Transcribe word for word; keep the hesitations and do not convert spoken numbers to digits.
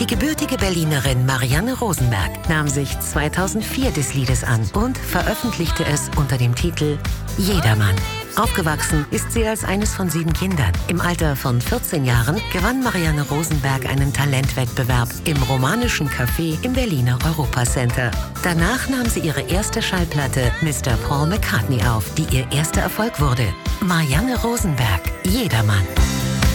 Die gebürtige Berlinerin Marianne Rosenberg nahm sich zweitausendvier des Liedes an und veröffentlichte es unter dem Titel Jedermann. Aufgewachsen ist sie als eines von sieben Kindern. Im Alter von vierzehn Jahren gewann Marianne Rosenberg einen Talentwettbewerb im romanischen Café im Berliner Europacenter. Danach nahm sie ihre erste Schallplatte Mister Paul McCartney auf, die ihr erster Erfolg wurde. Marianne Rosenberg, Jedermann.